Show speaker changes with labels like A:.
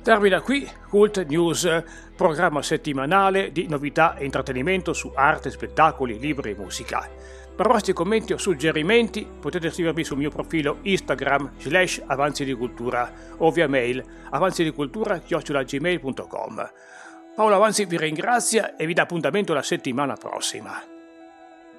A: Termina qui Cult News, programma settimanale di novità e intrattenimento su arte, spettacoli, libri e musica. Per vostri commenti o suggerimenti potete scrivermi sul mio profilo Instagram /avanzidicultura o via mail avanzidicultura@gmail.com. Paolo Avanzi vi ringrazia e vi dà appuntamento la settimana prossima.